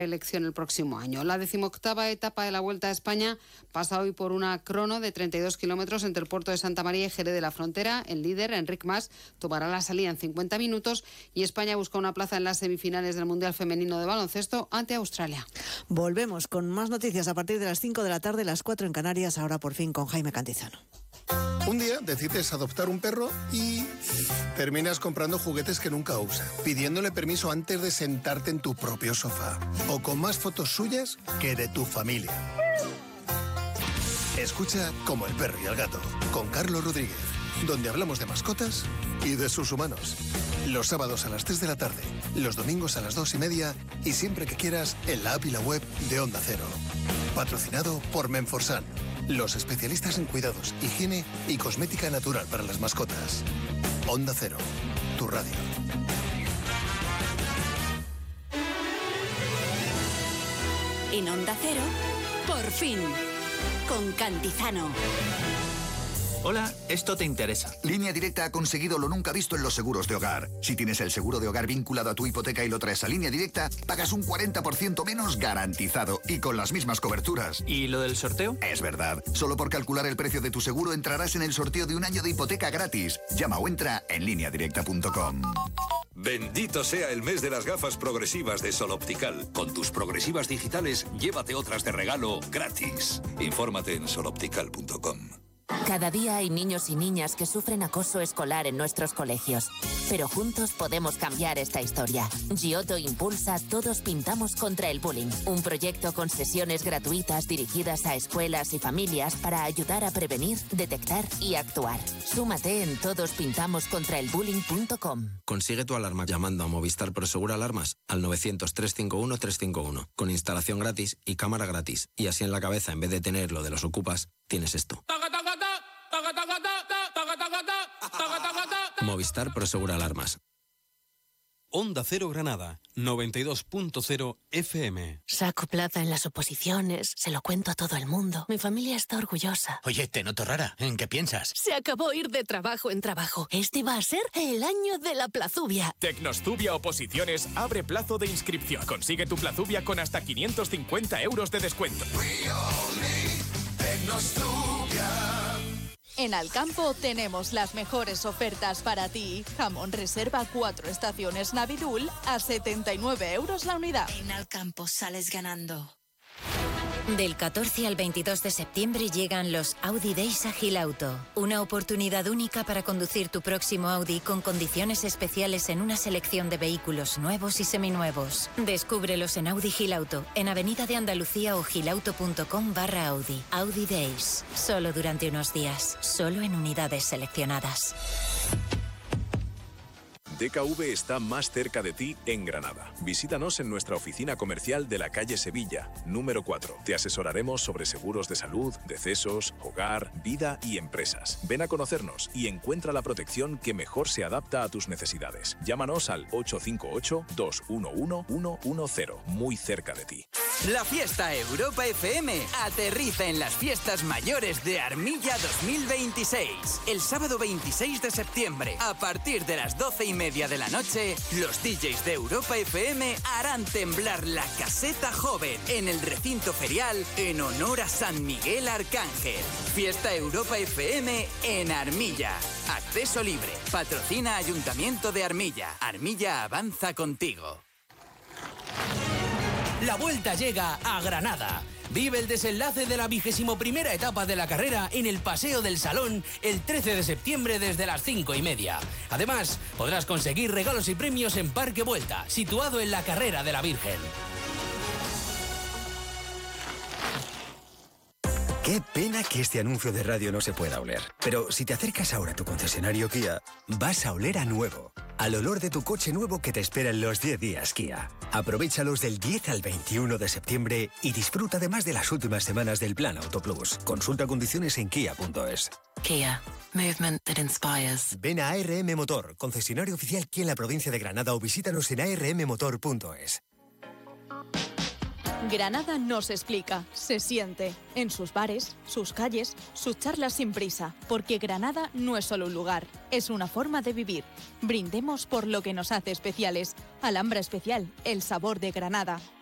elección el próximo año. La 18ª etapa de la Vuelta a España pasa hoy por una crono de 32 kilómetros entre el puerto de Santa María y Jerez de la Frontera. El líder, Enric Mas, tomará la salida en 50 minutos y España busca una plaza en las semifinales del Mundial Femenino de Baloncesto ante Australia. Volvemos con más noticias a partir de las 5 de la tarde, las 4 en Canarias, ahora por fin con Jaime Cantizano. Un día decides adoptar un perro y terminas comprando juguetes que nunca usa, pidiéndole permiso antes de sentarte en tu propio sofá o con más fotos suyas que de tu familia. Escucha Como el perro y el gato, con Carlos Rodríguez, donde hablamos de mascotas y de sus humanos. Los sábados a las 3 de la tarde, los domingos a las 2:30 y siempre que quieras en la app y la web de Onda Cero. Patrocinado por Menforsan, los especialistas en cuidados, higiene y cosmética natural para las mascotas. Onda Cero, tu radio. En Onda Cero, por fin, con Cantizano. Hola, esto te interesa. Línea Directa ha conseguido lo nunca visto en los seguros de hogar. Si tienes el seguro de hogar vinculado a tu hipoteca y lo traes a Línea Directa, pagas un 40% menos garantizado y con las mismas coberturas. ¿Y lo del sorteo? Es verdad. Solo por calcular el precio de tu seguro entrarás en el sorteo de un año de hipoteca gratis. Llama o entra en lineadirecta.com. Bendito sea el mes de las gafas progresivas de Sol Optical. Con tus progresivas digitales, llévate otras de regalo gratis. Infórmate en soloptical.com. Cada día hay niños y niñas que sufren acoso escolar en nuestros colegios. Pero juntos podemos cambiar esta historia. Giotto impulsa Todos Pintamos contra el Bullying, un proyecto con sesiones gratuitas dirigidas a escuelas y familias para ayudar a prevenir, detectar y actuar. Súmate en todospintamoscontraelbullying.com. Consigue tu alarma llamando a Movistar Prosegur Alarmas al 900-351-351, con instalación gratis y cámara gratis. Y así en la cabeza, en vez de tener lo de los ocupas, tienes esto. Movistar Prosegur Alarmas. Onda Cero Granada, 92.0 FM. Saco plaza en las oposiciones, se lo cuento a todo el mundo. Mi familia está orgullosa. Oye, te noto rara. ¿En qué piensas? Se acabó ir de trabajo en trabajo. Este va a ser el año de la plazubia. Tecnostubia Oposiciones abre plazo de inscripción. Consigue tu plazubia con hasta 550 euros de descuento. En Alcampo tenemos las mejores ofertas para ti. Jamón reserva 4 estaciones Navidul a 79 euros la unidad. En Alcampo sales ganando. Del 14 al 22 de septiembre llegan los Audi Days a Gilauto. Una oportunidad única para conducir tu próximo Audi con condiciones especiales en una selección de vehículos nuevos y seminuevos. Descúbrelos en Audi Gilauto, en Avenida de Andalucía o gilauto.com/Audi. Audi Days. Solo durante unos días. Solo en unidades seleccionadas. DKV está más cerca de ti en Granada. Visítanos en nuestra oficina comercial de la calle Sevilla, número 4. Te asesoraremos sobre seguros de salud, decesos, hogar, vida y empresas. Ven a conocernos y encuentra la protección que mejor se adapta a tus necesidades. Llámanos al 858-211-110, muy cerca de ti. La fiesta Europa FM aterriza en las fiestas mayores de Armilla 2026. El sábado 26 de septiembre, a partir de las 12:30 de la noche, los DJs de Europa FM harán temblar la caseta joven en el recinto ferial en honor a San Miguel Arcángel. Fiesta Europa FM en Armilla. Acceso libre. Patrocina Ayuntamiento de Armilla. Armilla avanza contigo. La vuelta llega a Granada. Vive el desenlace de la 21ª etapa de la carrera en el Paseo del Salón el 13 de septiembre desde las 5:30. Además, podrás conseguir regalos y premios en Parque Vuelta, situado en la Carrera de la Virgen. Qué pena que este anuncio de radio no se pueda oler. Pero si te acercas ahora a tu concesionario Kia, vas a oler a nuevo. Al olor de tu coche nuevo que te espera en los 10 días Kia. Aprovéchalos del 10 al 21 de septiembre y disfruta además de las últimas semanas del Plan Auto Plus. Consulta condiciones en kia.es. Kia. Movement that inspires. Ven a ARM Motor, concesionario oficial Kia en la provincia de Granada, o visítanos en armmotor.es. Granada nos explica, se siente, en sus bares, sus calles, sus charlas sin prisa, porque Granada no es solo un lugar, es una forma de vivir. Brindemos por lo que nos hace especiales. Alhambra Especial, el sabor de Granada.